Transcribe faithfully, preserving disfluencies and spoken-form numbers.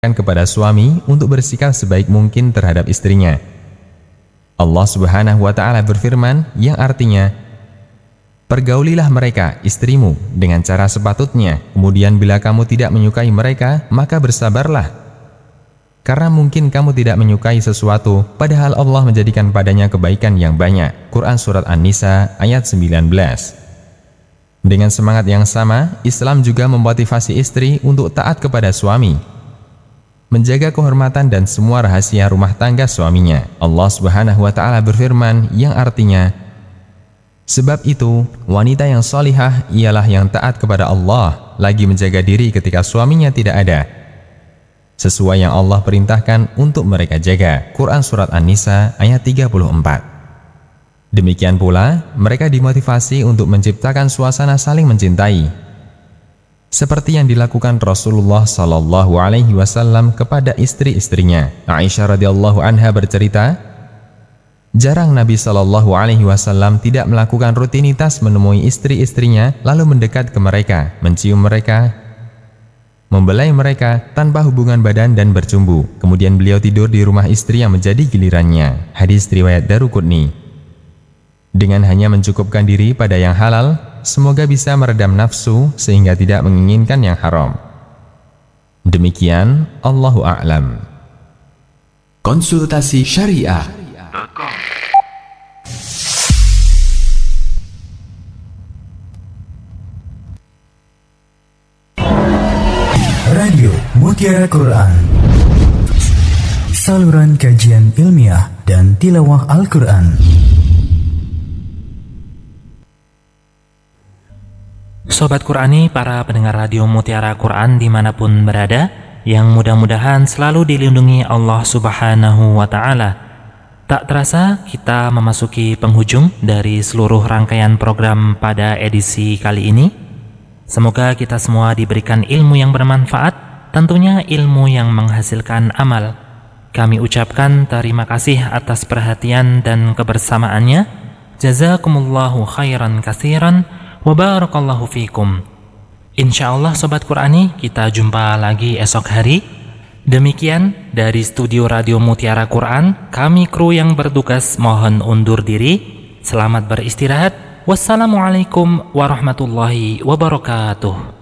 kepada suami untuk bersikap sebaik mungkin terhadap istrinya. Allah Subhanahu wa Ta'ala berfirman yang artinya, pergaulilah mereka, istrimu, dengan cara sepatutnya. Kemudian bila kamu tidak menyukai mereka, maka bersabarlah. Karena mungkin kamu tidak menyukai sesuatu, padahal Allah menjadikan padanya kebaikan yang banyak. Quran Surat An-Nisa ayat sembilan belas. Dengan semangat yang sama, Islam juga memotivasi istri untuk taat kepada suami, menjaga kehormatan dan semua rahasia rumah tangga suaminya. Allah Subhanahu wa Ta'ala berfirman yang artinya, sebab itu, wanita yang salihah ialah yang taat kepada Allah, lagi menjaga diri ketika suaminya tidak ada, sesuai yang Allah perintahkan untuk mereka jaga. Quran Surat An-Nisa ayat tiga puluh empat. Demikian pula, mereka dimotivasi untuk menciptakan suasana saling mencintai, seperti yang dilakukan Rasulullah Sallallahu Alaihi Wasallam kepada istri-istrinya. Aisyah radhiyallahu anha bercerita, jarang Nabi Sallallahu Alaihi Wasallam tidak melakukan rutinitas menemui istri-istrinya lalu mendekat ke mereka, mencium mereka, membelai mereka tanpa hubungan badan dan bercumbu. Kemudian beliau tidur di rumah istri yang menjadi gilirannya. Hadis riwayat Daruqutni. Dengan hanya mencukupkan diri pada yang halal, semoga bisa meredam nafsu sehingga tidak menginginkan yang haram. Demikian, Allahu a'lam. Konsultasi Syariah. Radio Mutiara Quran, saluran kajian ilmiah dan tilawah Al-Quran. Sobat Qurani, para pendengar radio Mutiara Quran dimanapun berada, yang mudah-mudahan selalu dilindungi Allah Subhanahu wa Ta'ala. Tak terasa kita memasuki penghujung dari seluruh rangkaian program pada edisi kali ini. Semoga kita semua diberikan ilmu yang bermanfaat, tentunya ilmu yang menghasilkan amal. Kami ucapkan terima kasih atas perhatian dan kebersamaannya. Jazakumullahu khairan katsiran wa barakallahu fikum. Insyaallah Sobat Qurani, kita jumpa lagi esok hari. Demikian dari studio Radio Mutiara Quran, kami kru yang bertugas mohon undur diri. Selamat beristirahat. Wassalamualaikum warahmatullahi wabarakatuh.